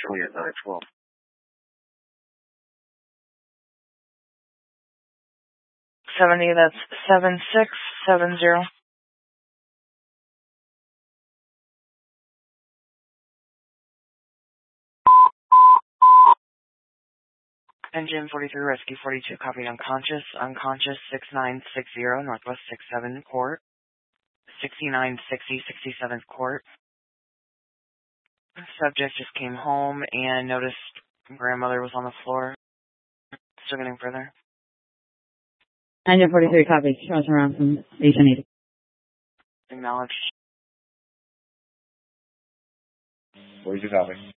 Juliet 912. That's 7670. Engine 43, Rescue 42, copied unconscious. Unconscious 6960, Northwest 67 Court. 6960, 67th Court. Subject just came home and noticed grandmother was on the floor. Still getting further. Engine 43, copy. Show us around from Station 8. Acknowledged. 42, copy.